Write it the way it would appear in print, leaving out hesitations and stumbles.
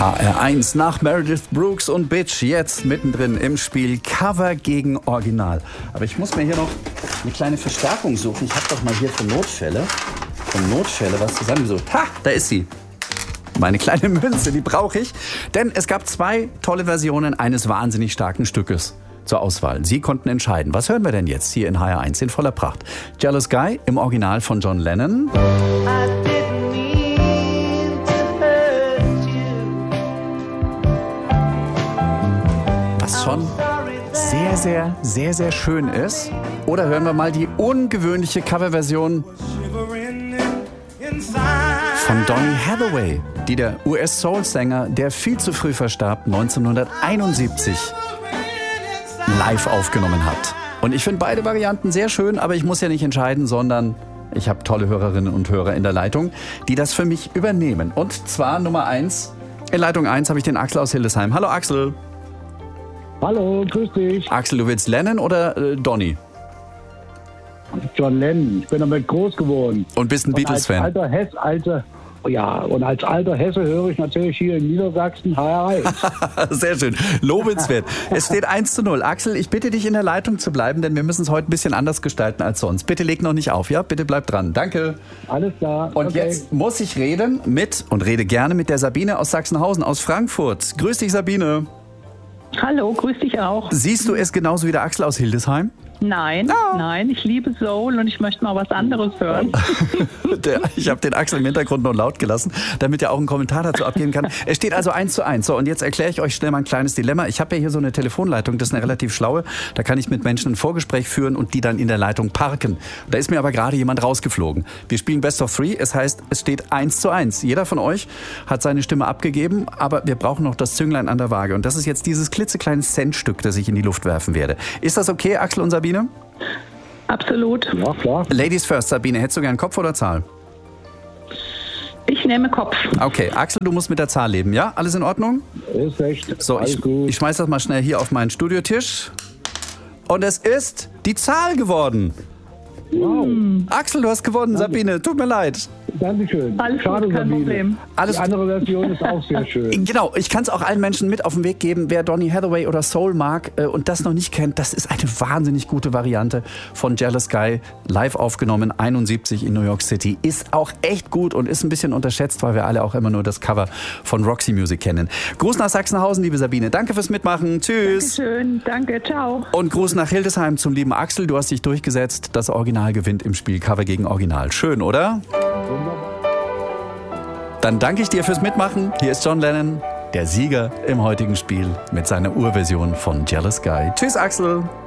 HR1 nach Meredith Brooks und Bitch, jetzt mittendrin im Spiel Cover gegen Original. Aber ich muss mir hier noch eine kleine Verstärkung suchen. Ich habe doch mal hier für Notfälle was zusammengesucht. Ha, da ist sie. Meine kleine Münze, die brauche ich. Denn es gab 2 tolle Versionen eines wahnsinnig starken Stückes zur Auswahl. Sie konnten entscheiden. Was hören wir denn jetzt hier in HR1 in voller Pracht? Jealous Guy im Original von John Lennon. Was schon sehr schön ist. Oder hören wir mal die ungewöhnliche Coverversion von Donny Hathaway, die der US-Soul-Sänger, der viel zu früh verstarb, 1971 live aufgenommen hat. Und ich finde beide Varianten sehr schön, aber ich muss ja nicht entscheiden, sondern ich habe tolle Hörerinnen und Hörer in der Leitung, die das für mich übernehmen. Und zwar Nummer 1. In Leitung 1 habe ich den Axel aus Hildesheim. Hallo Axel. Hallo, grüß dich. Axel, du willst Lennon oder Donny? John Lennon. Ich bin damit groß geworden. Und bist ein Beatles-Fan? Und als alter Hesse höre ich natürlich hier in Niedersachsen HR1. Sehr schön. Lobenswert. Es steht 1:0. Axel, ich bitte dich in der Leitung zu bleiben, denn wir müssen es heute ein bisschen anders gestalten als sonst. Bitte leg noch nicht auf, ja? Bitte bleib dran. Danke. Alles klar. Und okay. Jetzt muss ich reden und rede gerne mit der Sabine aus Sachsenhausen, aus Frankfurt. Grüß dich, Sabine. Hallo, grüß dich auch. Siehst du es genauso wie der Axel aus Hildesheim? Nein, ich liebe Soul und ich möchte mal was anderes hören. Ich habe den Axel im Hintergrund noch laut gelassen, damit er auch einen Kommentar dazu abgeben kann. Es steht also 1:1. So, und jetzt erkläre ich euch schnell mal ein kleines Dilemma. Ich habe ja hier so eine Telefonleitung, das ist eine relativ schlaue. Da kann ich mit Menschen ein Vorgespräch führen und die dann in der Leitung parken. Da ist mir aber gerade jemand rausgeflogen. Wir spielen Best of 3, es heißt, es steht 1:1. Jeder von euch hat seine Stimme abgegeben, aber wir brauchen noch das Zünglein an der Waage. Und das ist jetzt dieses klitzekleine Centstück, das ich in die Luft werfen werde. Ist das okay, Axel und Sabine? Absolut. Ja, klar. Ladies first, Sabine, hättest du gern Kopf oder Zahl? Ich nehme Kopf. Okay, Axel, du musst mit der Zahl leben, ja? Alles in Ordnung? Ist recht. So, ich schmeiß das mal schnell hier auf meinen Studiotisch. Und es ist die Zahl geworden. Wow. Axel, du hast gewonnen, Sabine. Tut mir leid. Dankeschön. Alles Schade, gut, kein Sabine. Problem. Die andere Version ist auch sehr schön. Genau, ich kann es auch allen Menschen mit auf den Weg geben. Wer Donny Hathaway oder Soul mag und das noch nicht kennt, das ist eine wahnsinnig gute Variante von Jealous Guy, live aufgenommen, 71 in New York City. Ist auch echt gut und ist ein bisschen unterschätzt, weil wir alle auch immer nur das Cover von Roxy Music kennen. Gruß nach Sachsenhausen, liebe Sabine. Danke fürs Mitmachen. Tschüss. Dankeschön, danke, ciao. Und Gruß nach Hildesheim zum lieben Axel. Du hast dich durchgesetzt. Das Original gewinnt im Spiel Cover gegen Original. Schön, oder? Dann danke ich dir fürs Mitmachen. Hier ist John Lennon, der Sieger im heutigen Spiel mit seiner Urversion von Jealous Guy. Tschüss, Axel.